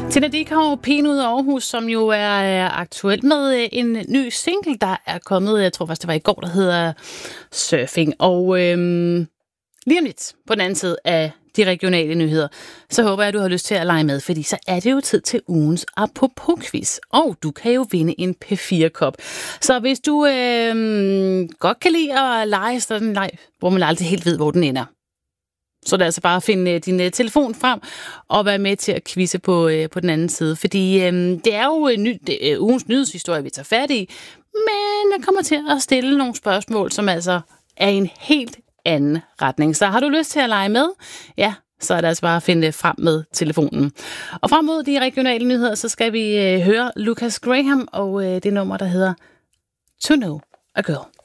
Tina Dickow, Pigen ud af Aarhus, som jo er aktuel med en ny single, der er kommet, jeg tror faktisk det var i går, der hedder Surfing. Og lige om lidt på den anden side af de regionale nyheder, så håber jeg, at du har lyst til at lege med, fordi så er det jo tid til ugens Apropos-quiz. Og du kan jo vinde en P4-kop. Så hvis du godt kan lide at lege sådan en leg, hvor man aldrig helt ved, hvor den ender, så det er altså bare at finde din telefon frem og være med til at quizze på den anden side. Fordi det er jo ugens nyhedshistorie, vi tager fat i, men jeg kommer til at stille nogle spørgsmål, som altså er i en helt anden retning. Så har du lyst til at lege med? Ja, så er det altså bare at finde frem med telefonen. Og frem mod de regionale nyheder, så skal vi høre Lucas Graham og det nummer, der hedder To Know a Girl.